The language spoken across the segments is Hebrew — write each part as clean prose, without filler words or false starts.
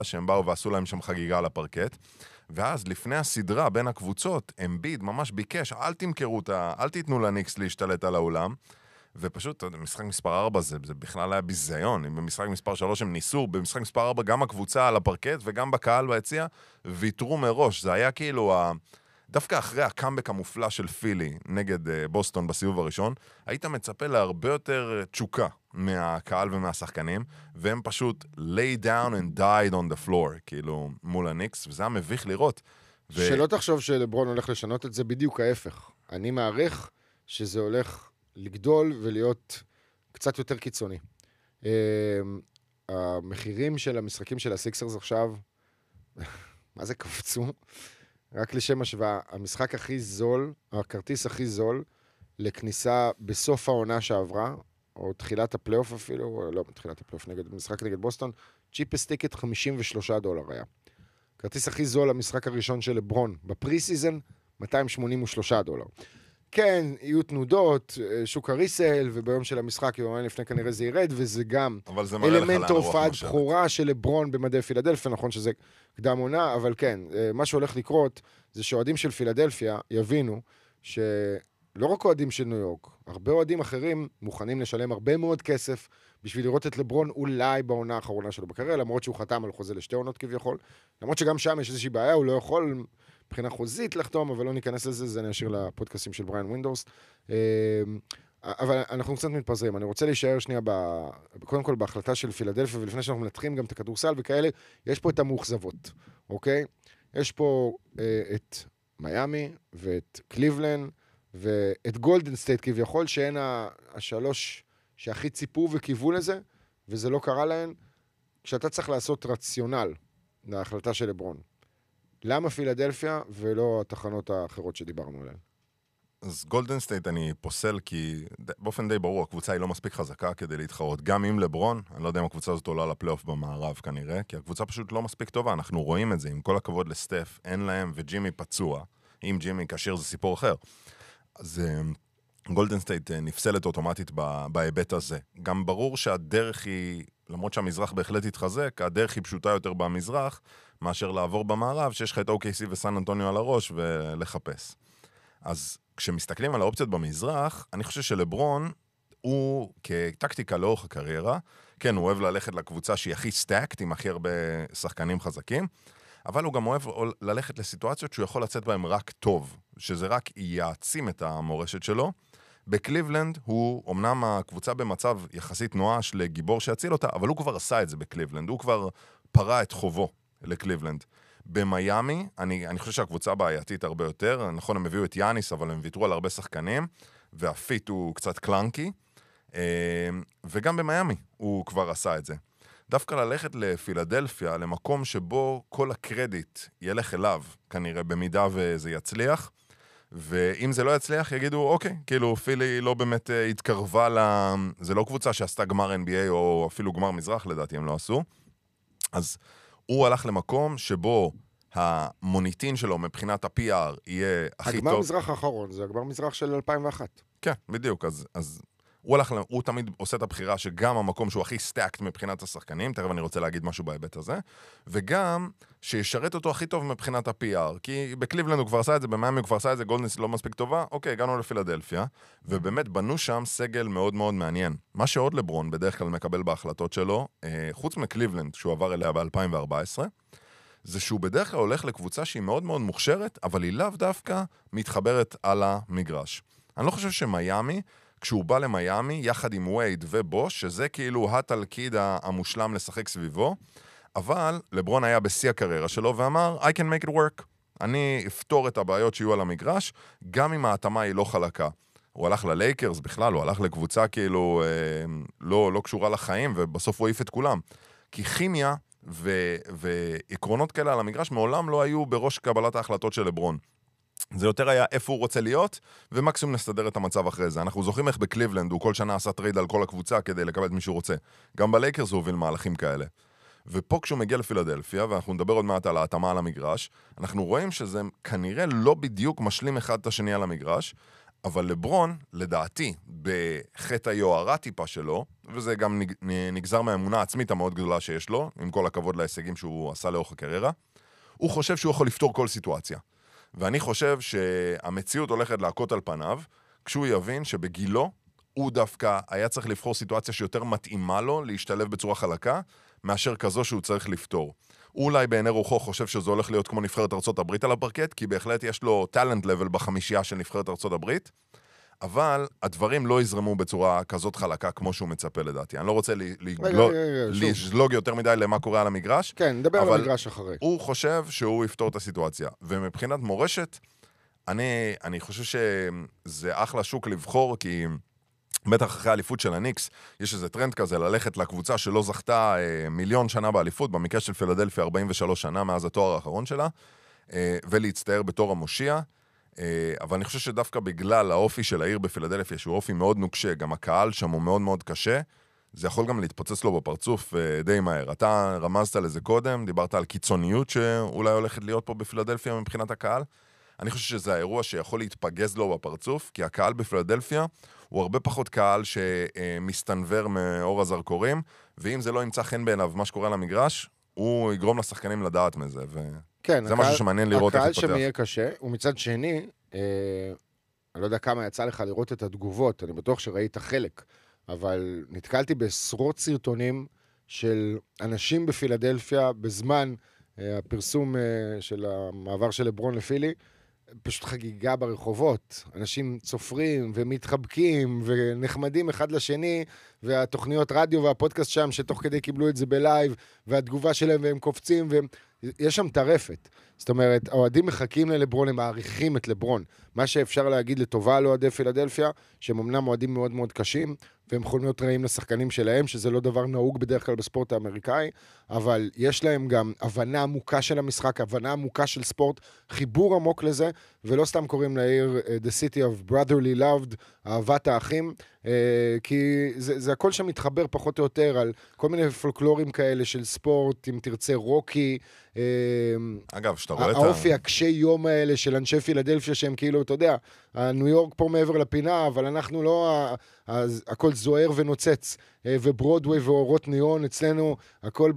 שהם באו ועשו להם שם חגיגה על הפרקט, ואז לפני הסדרה בין הקבוצות, אמביד ממש ביקש, אל תיתנו לניקס להשתלט על האולם, ופשוט, משחק מספר 4 זה בכלל היה ביזיון, במשחק מספר 3 הם ניסו, במשחק מספר 4 גם הקבוצה על הפרקט וגם בקהל ביציע, ויתרו מראש, זה היה כאילו, דווקא אחרי הקאמבק המופלא של פילי נגד בוסטון בסיבוב הראשון, היית מצפה להרבה יותר תשוקה מהקהל ומהשחקנים, והם פשוט lay down and died on the floor, כאילו מול הניקס, וזה היה מביך לראות. שלא תחשוב שלברון הולך לשנות את זה, בדיוק ההפך. אני מעריך שזה הולך לגדול ולהיות קצת יותר קיצוני. המחירים של המשחקים של הסיקסרס עכשיו, מה זה קפצו? רק לשם השוואה, המשחק הכי זול, הכרטיס הכי זול, לכניסה בסוף העונה שעברה, או תחילת הפלייאוף אפילו, לא, תחילת הפלייאוף משחק נגד בוסטון, צ'יפסט טיקט $53 היה. כרטיס הכי זול למשחק הראשון של לברון, בפרי-סיזן, $283. כן, יהיו תנודות, שוק הריסל, וביום של המשחק, יומיים לפני כנראה זה ירד, וזה גם אלמנט הופעת בחורה של לברון במדי פילדלפיה, נכון שזה קדם עונה, אבל כן, מה שהולך לקרות, זה שאוהדים של פילדלפיה יבינו שלא רק אוהדים של ניו יורק, הרבה אוהדים אחרים מוכנים לשלם הרבה מאוד כסף, בשביל לראות את לברון אולי בעונה האחרונה שלו בקריירה, למרות שהוא חתם על חוזה לשתי עונות כביכול, למרות שגם שם יש איזושהי בעיה, הוא לא יכול מבחינה חוזית לחתום, אבל לא ניכנס לזה, זה נשאיר לפודקאסטים של בריין ווינדורס. אבל אנחנו קצת מתפזרים. אני רוצה להישאר שנייה, קודם כל בהחלטה של פילדלפיה, ולפני שאנחנו מנתחים גם את הכדורסל וכאלה, יש פה את המאוכזבות, אוקיי? יש פה את מיימי ואת קליבלנד ואת גולדן סטייט כביכול, שהן השלוש שהכי ציפו וקיוו לזה, וזה לא קרה להן, כשאתה צריך לעשות רציונל להחלטה של לברון. למה פילדלפיה ולא התחנות האחרות שדיברנו עליהן? אז גולדן סטייט אני פוסל כי באופן די ברור, הקבוצה היא לא מספיק חזקה כדי להתחרות. גם עם לברון, אני לא יודע אם הקבוצה הזאת עולה לפלייאוף במערב כנראה, כי הקבוצה פשוט לא מספיק טובה, אנחנו רואים את זה, עם כל הכבוד לסטף, אין להם וג'ימי פצוע. אם ג'ימי קשיר זה סיפור אחר. אז גולדן סטייט נפסלת אוטומטית בהיבט הזה. גם ברור שהדרך היא, למרות שהמזרח בהחלט יתחזק, הדרך היא פשוטה יותר במזרח, מאשר לעבור במערב, שיש לך את OKC וסן אנטוניו על הראש ולחפש. אז כשמסתכלים על האופציות במזרח, אני חושב שלברון הוא כטקטיקה לאורך הקריירה, כן, הוא אוהב ללכת לקבוצה שהיא הכי סטאקט, עם הכי הרבה שחקנים חזקים, אבל הוא גם אוהב ללכת לסיטואציות שהוא יכול לצאת בהם רק טוב, שזה רק יעצים את המורשת שלו. בקליבלנד הוא, אמנם הקבוצה במצב יחסית נואש לגיבור שיציל אותה, אבל הוא כבר עשה את זה בקליבלנד, הוא כבר פרה את חובו לקליבלנד. במיימי, אני חושב שהקבוצה בעייתית הרבה יותר, נכון, הם הביאו את יאניס, אבל הם ויתרו על הרבה שחקנים, והפיט הוא קצת קלנקי, וגם במיימי הוא כבר עשה את זה. דווקא ללכת לפילדלפיה, למקום שבו כל הקרדיט ילך אליו, כנראה במידה וזה יצליח, ואם זה לא יצליח, יגידו, אוקיי, כאילו פילי לא באמת התקרבה זה לא קבוצה שעשתה גמר NBA או אפילו גמר מזרח, לדעתי הם לא עשו. אז הוא הלך למקום שבו המוניטין שלו מבחינת ה-PR יהיה הכי טוב. הגמר מזרח האחרון, זה הגמר מזרח של 2001. כן, בדיוק, אז הוא תמיד עושה את הבחירה שגם המקום שהוא הכי סטאקט מבחינת השחקנים, תכף אני רוצה להגיד משהו בהיבט הזה, וגם שישרת אותו הכי טוב מבחינת ה-PR, כי בקליבלנד הוא כבר עשה את זה, במיימי הוא כבר עשה את זה, גולדן סטייט לא מספיק טובה, אוקיי, הגענו לפילדלפיה, ובאמת בנו שם סגל מאוד מאוד מעניין. מה שעוד לברון בדרך כלל מקבל בהחלטות שלו, חוץ מקליבלנד שהוא עבר אליה ב-2014, זה שהוא בדרך כלל הולך לקבוצה שהיא מאוד מאוד מוכשרת, אבל היא לאו דווקא מתחברת על המגרש. אני לא חושב שמיימי כשהוא בא למיימי, יחד עם וייד ובוש, שזה כאילו התלכיד המושלם לשחק סביבו, אבל לברון היה בשיא הקריירה שלו ואמר, I can make it work. אני אפתור את הבעיות שיהיו על המגרש, גם אם ההתאמה היא לא חלקה. הוא הלך ללייקרס בכלל, הוא הלך לקבוצה כאילו לא קשורה לחיים, ובסוף הוא העיף את כולם. כי כימיה ועקרונות כאלה על המגרש מעולם לא היו בראש קבלת ההחלטות של לברון. זה יותר היה איפה הוא רוצה להיות, ומקסימום נסתדר את המצב אחרי זה. אנחנו זוכרים איך בקליבלנד הוא כל שנה עשה טרייד על כל הקבוצה כדי לקבל את מי שהוא רוצה. גם בלייקרס הוא הוביל מהלכים כאלה. ופה כשהוא מגיע לפילדלפיה, ואנחנו נדבר עוד מעט על ההתאמה על המגרש, אנחנו רואים שזה כנראה לא בדיוק משלים אחד את השני על המגרש, אבל לברון, לדעתי, בחטא היוהרה טיפה שלו, וזה גם נגזר מהאמונה העצמית המאוד גדולה שיש לו, עם כל הכבוד להישגים שהוא עשה לאורך הקריירה, הוא חושב שהוא יכול לפתור כל סיטואציה. ואני חושב שהמציאות הולכת להכות על פניו, כשהוא יבין שבגילו הוא דווקא היה צריך לבחור סיטואציה שיותר מתאימה לו להשתלב בצורה חלקה, מאשר כזו שהוא צריך לפתור. הוא אולי בעיני רוחו חושב שזה הולך להיות כמו נבחרת ארצות הברית על הפרקט, כי בהחלט יש לו טלנט לבל בחמישייה של נבחרת ארצות הברית, אבל הדברים לא יזרמו בצורה כזאת חלקה כמו שהוא מצפה לדעתי. אני לא רוצה לשלוג יותר מדי למה קורה על המגרש. כן, נדבר על המגרש אחרי. הוא חושב שהוא יפתור את הסיטואציה. ומבחינת מורשת, אני חושב שזה אחלה שוק לבחור, כי בטח אחרי האליפות של הניקס, יש איזה טרנד כזה ללכת לקבוצה שלא זכתה מיליון שנה באליפות, במקרה של פילדלפיה 43 שנה מאז התואר האחרון שלה, ולהצטער בתור המושיע. אבל אני חושב שדווקא בגלל האופי של העיר בפילדלפיה, שהוא אופי מאוד נוקשה, גם הקהל שם הוא מאוד מאוד קשה, זה יכול גם להתפוצץ לו בפרצוף די מהר. אתה רמזת לזה קודם, דיברת על קיצוניות שאולי הולכת להיות פה בפילדלפיה מבחינת הקהל. אני חושב שזה האירוע שיכול להתפגז לו בפרצוף, כי הקהל בפילדלפיה הוא הרבה פחות קהל שמסתנבר מאור הזרקורים, ואם זה לא ימצא חן בעיניו מה שקורה על המגרש, הוא יגרום לשחקנים לדעת מזה, כן, זה משהו שמעניין לראות איך התפתח. הקהל שם יהיה קשה, ומצד שני, אני לא יודע כמה יצא לך לראות את התגובות, אני בטוח שראית חלק, אבל נתקלתי בעשרות סרטונים של אנשים בפילדלפיה, בזמן הפרסום של המעבר של לברון לפילי, פשוט חגיגה ברחובות, אנשים צופרים ומתחבקים ונחמדים אחד לשני, והתוכניות רדיו והפודקאסט שם שתוך כדי קיבלו את זה בלייב, והתגובה שלהם והם קופצים, ויש שם טרפת. זאת אומרת, האוהדים מחכים ללברון, הם מעריכים את לברון. מה שאפשר להגיד לטובה על אוהדי פילדלפיה, שהם אמנם אוהדים מאוד מאוד קשים, והם יכולים להיות רעים לשחקנים שלהם, שזה לא דבר נהוג בדרך כלל בספורט האמריקאי, אבל יש להם גם הבנה עמוקה של המשחק, הבנה עמוקה של ספורט, חיבור עמוק לזה, ולא סתם קוראים לעיר The City of Brotherly Loved, אהבת האחים, כי זה הכל שם מתחבר פחות או יותר על כל מיני פולקלורים כאלה של ספורט, אם תרצה רוקי, אגב, שאתה רואה את האופי הקשי יום האלה של אנשי פילדלפיה שהם כאילו, אתה יודע, ניו יורק פה מעבר לפינה, אבל אנחנו לא, הכל זוהר ונוצץ, וברודווי ואורות ניאון, אצלנו הכל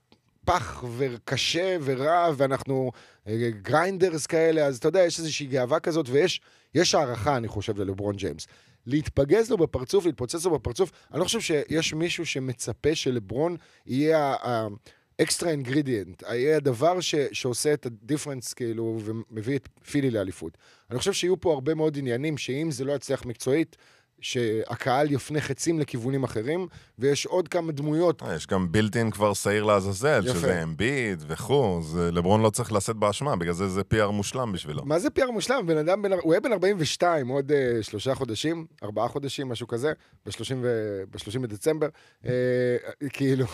פח וקשה ורע, ואנחנו גריינדרס כאלה, אז אתה יודע, יש איזושהי גאווה כזאת, ויש הערכה, אני חושב, ללברון ג'יימס. להתפגז לו בפרצוף, להתפוצץ לו בפרצוף, אני לא חושב שיש מישהו שמצפה שלברון יהיה אקסטרה אינגרידיאנט, יהיה הדבר שעושה את הדיפרנס כאילו, ומביא את פילי לאליפות. אני חושב שיהיו פה הרבה מאוד עניינים, שאם זה לא יצליח מקצועית, שהקהל יפנה חצים לכיוונים אחרים, ויש עוד כמה דמויות. יש גם בילטין כבר שעיר לעזאזל, שזה אמביד וכו', לברון לא צריך לשאת באשמה, בגלל זה זה PR מושלם בשבילו. מה זה PR מושלם? הוא היה בן 42, עוד 3 חודשים, 4 חודשים, משהו כזה, ב-30 בדצמבר, כאילו,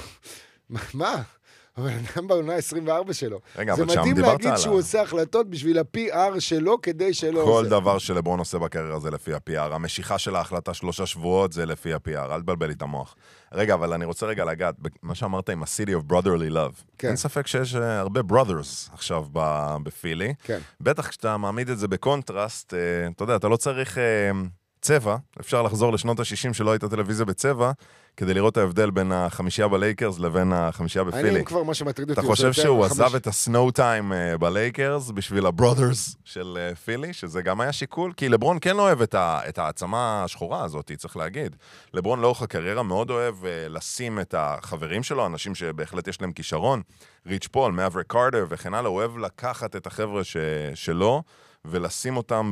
מה? אבל אדם בעונה 24 שלו. רגע, זה מדהים להגיד שהוא עושה החלטות בשביל ה-PR שלו, כדי שלא כל דבר שלברון עושה בקריירה זה לפי ה-PR. המשיכה של ההחלטה 3 שבועות זה לפי ה-PR. אל תבלבל לי את המוח. רגע, אבל אני רוצה רגע לגעת, מה שאמרת עם ה-City of Brotherly Love. אין ספק שיש הרבה brothers עכשיו בפילי. בטח כשאתה מעמיד את זה בקונטרסט, אתה יודע, אתה לא צריך צבע. אפשר לחזור לשנות ה-60 שלא הייתה טלוויזיה בצבע, כדי לראות ההבדל בין החמישייה בלייקרס לבין החמישייה בפילי. אני כבר מה שמטריד אותי. אתה חושב שהוא עזב את הסנואו טיים בלייקרס בשביל הברוthers של פילי, שזה גם היה שיקול? כי לברון כן לא אוהב את העצמה השחורה הזאת, צריך להגיד. לברון לאורך הקריירה מאוד אוהב לשים את החברים שלו, אנשים שבהחלט יש להם כישרון, ריץ' פול, מאבריק קארטר וכן הלאה, הוא אוהב לקחת את החבר'ה שלו ולשים אותם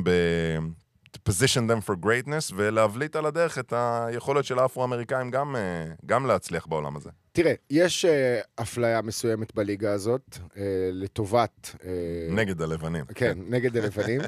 position them for greatness, ולהבליט על הדרך את היכולת של האפרו-אמריקאים גם להצליח בעולם הזה. תראה, יש אפליה מסוימת בליגה הזאת, לטובת... נגד הלבנים. כן, נגד הלבנים.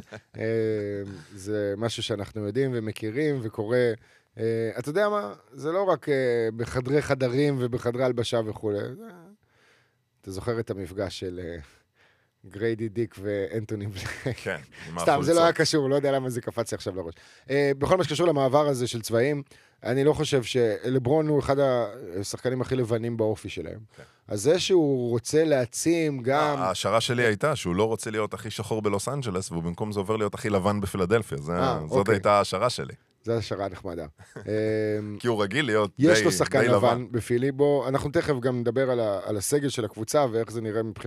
זה משהו שאנחנו יודעים ומכירים וקורה... אתה יודע מה? זה לא רק בחדרי חדרים ובחדרי הלבשה וכו'. אתה זוכר את המפגש של גריידי דיק ואנטוני בלק. כן, סתם, זה לא היה קשור, לא יודע למה זה קפץ לי עכשיו לראש. בכל מה שקשור למעבר הזה של צבעים, אני לא חושב שלברון הוא אחד השחקנים הכי לבנים באופי שלהם. אז זה שהוא רוצה להעצים גם... ההשערה שלי הייתה שהוא לא רוצה להיות הכי שחור בלוס אנג'לס, והוא במקום זה עובר להיות הכי לבן בפילדלפיה. זאת הייתה ההשערה שלי. זו השערה נחמדה. כי הוא רגיל להיות די לבן. יש לו שחקן לבן בפילי, בו אנחנו תכף גם נדבר על הסגל של הקבוצה, ואיך זה נראה מבחינת...